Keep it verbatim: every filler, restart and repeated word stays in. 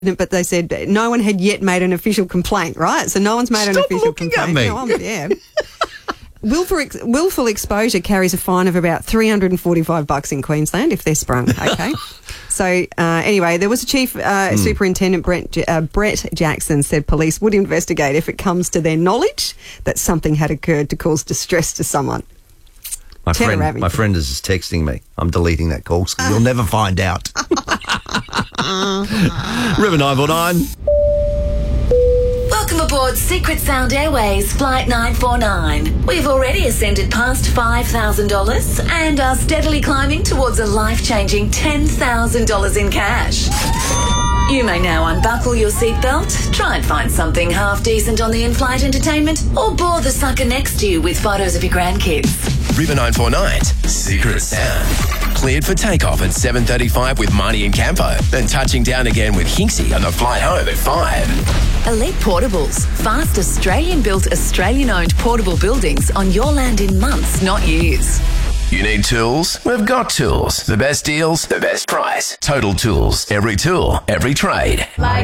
but they said no one had yet made an official complaint, right? So no one's made Stop an official looking complaint. at me. No, I'm, yeah. Willful, ex- willful exposure carries a fine of about three hundred forty-five bucks in Queensland if they're sprung. Okay. So uh, anyway, there was a chief uh, mm. superintendent, Brett, uh, Brett Jackson, said police would investigate if it comes to their knowledge that something had occurred to cause distress to someone. My friend, my friend is just texting me. I'm deleting that call, so you'll never find out. River nine four nine. Welcome aboard Secret Sound Airways Flight nine four nine. We've already ascended past five thousand dollars and are steadily climbing towards a life-changing ten thousand dollars in cash. You may now unbuckle your seatbelt, try and find something half decent on the in-flight entertainment, or bore the sucker next to you with photos of your grandkids. River nine four nine's Secret Sound. Cleared for takeoff at seven thirty-five with Marnie and Campo, then touching down again with Hinksy on the flight home at five. Elite Portables. Fast Australian-built, Australian-owned portable buildings on your land in months, not years. You need tools? We've got tools. The best deals, the best price. Total Tools. Every tool, every trade. Like